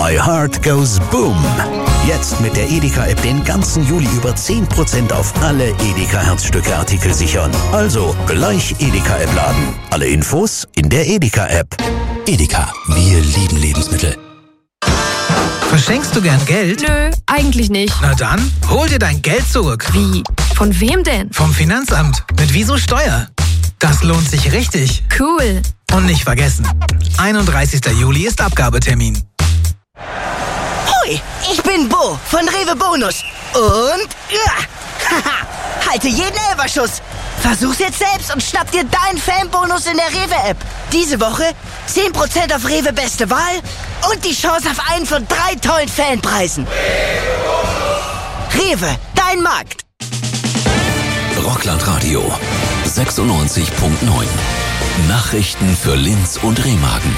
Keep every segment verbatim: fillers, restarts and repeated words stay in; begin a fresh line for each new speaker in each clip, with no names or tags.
My Heart Goes Boom. Jetzt mit der Edeka-App den ganzen Juli über zehn Prozent auf alle Edeka-Herzstücke-Artikel sichern. Also gleich Edeka-App laden. Alle Infos in der Edeka-App.
Edeka, wir lieben Lebensmittel.
Verschenkst du gern Geld?
Nö, eigentlich nicht.
Na dann, hol dir dein Geld zurück.
Wie? Von wem denn?
Vom Finanzamt. Mit Wieso Steuer. Das lohnt sich richtig.
Cool.
Und nicht vergessen, einunddreißigster Juli ist Abgabetermin.
Hui, ich bin Bo von Rewe Bonus. Und ja, haha, halte jeden Elferschuss. Versuch's jetzt selbst und schnapp dir deinen Fanbonus in der Rewe-App. Diese Woche zehn Prozent auf Rewe Beste Wahl und die Chance auf einen von drei tollen Fanpreisen. Rewe, dein Markt.
Rockland Radio sechsundneunzig Komma neun. Nachrichten für Linz und Remagen.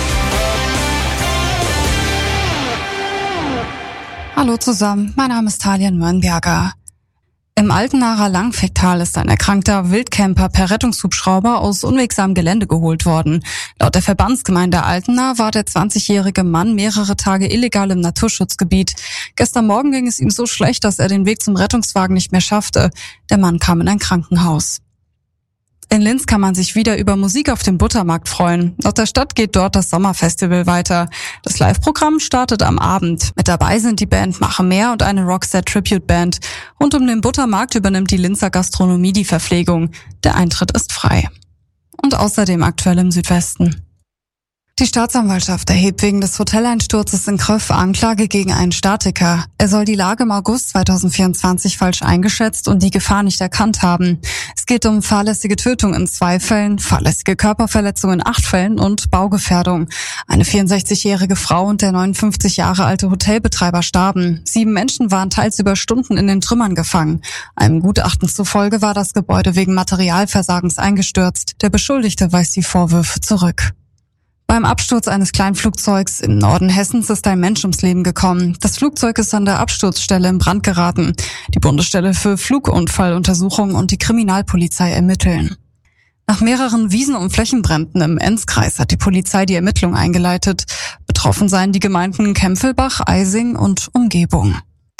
Hallo zusammen, mein Name ist Talia Nürnberger. Im Altenacher Langficktal ist ein erkrankter Wildcamper per Rettungshubschrauber aus unwegsamem Gelände geholt worden. Laut der Verbandsgemeinde Altena war der zwanzigjährige Mann mehrere Tage illegal im Naturschutzgebiet. Gestern Morgen ging es ihm so schlecht, dass er den Weg zum Rettungswagen nicht mehr schaffte. Der Mann kam in ein Krankenhaus. In Linz kann man sich wieder über Musik auf dem Buttermarkt freuen. Aus der Stadt geht dort das Sommerfestival weiter. Das Live-Programm startet am Abend. Mit dabei sind die Band Mache Mehr und eine Roxette-Tribute-Band. Rund um den Buttermarkt übernimmt die Linzer Gastronomie die Verpflegung. Der Eintritt ist frei. Und außerdem aktuell im Südwesten. Die Staatsanwaltschaft erhebt wegen des Hoteleinsturzes in Kröff Anklage gegen einen Statiker. Er soll die Lage im August zweitausendvierundzwanzig falsch eingeschätzt und die Gefahr nicht erkannt haben. Es geht um fahrlässige Tötung in zwei Fällen, fahrlässige Körperverletzung in acht Fällen und Baugefährdung. Eine vierundsechzigjährige Frau und der neunundfünfzig Jahre alte Hotelbetreiber starben. Sieben Menschen waren teils über Stunden in den Trümmern gefangen. Einem Gutachten zufolge war das Gebäude wegen Materialversagens eingestürzt. Der Beschuldigte weist die Vorwürfe zurück. Beim Absturz eines Kleinflugzeugs im Norden Hessens ist ein Mensch ums Leben gekommen. Das Flugzeug ist an der Absturzstelle in Brand geraten. Die Bundesstelle für Flugunfalluntersuchung und die Kriminalpolizei ermitteln. Nach mehreren Wiesen- und Flächenbränden im Enzkreis hat die Polizei die Ermittlung eingeleitet. Betroffen seien die Gemeinden Kempfelbach, Eising und Umgebung.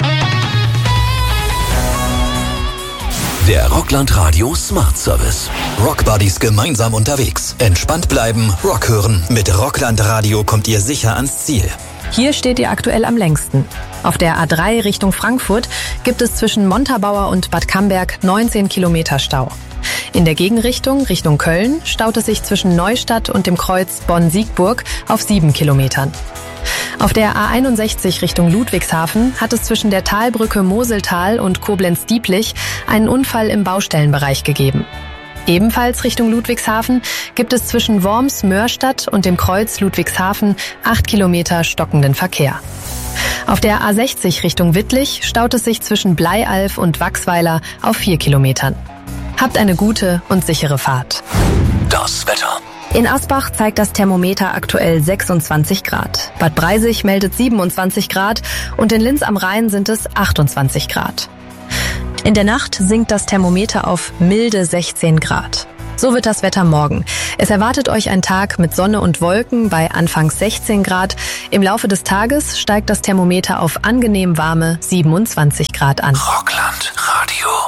Der Rockland Radio Smart Service. Rockbuddies gemeinsam unterwegs. Entspannt bleiben, Rock hören. Mit Rockland Radio kommt ihr sicher ans Ziel.
Hier steht ihr aktuell am längsten. Auf der A drei Richtung Frankfurt gibt es zwischen Montabaur und Bad Camberg neunzehn Kilometer Stau. In der Gegenrichtung, Richtung Köln, staut es sich zwischen Neustadt und dem Kreuz Bonn-Siegburg auf sieben Kilometern. Auf der A einundsechzig Richtung Ludwigshafen hat es zwischen der Talbrücke Moseltal und Koblenz-Dieblich einen Unfall im Baustellenbereich gegeben. Ebenfalls Richtung Ludwigshafen gibt es zwischen Worms-Mörstadt und dem Kreuz Ludwigshafen acht Kilometer stockenden Verkehr. Auf der A sechzig Richtung Wittlich staut es sich zwischen Bleialf und Wachsweiler auf vier Kilometern. Habt eine gute und sichere Fahrt.
Das Wetter.
In Asbach zeigt das Thermometer aktuell sechsundzwanzig Grad. Bad Breisig meldet siebenundzwanzig Grad und in Linz am Rhein sind es achtundzwanzig Grad. In der Nacht sinkt das Thermometer auf milde sechzehn Grad. So wird das Wetter morgen. Es erwartet euch ein Tag mit Sonne und Wolken bei anfangs sechzehn Grad. Im Laufe des Tages steigt das Thermometer auf angenehm warme siebenundzwanzig Grad an.
Rockland Radio.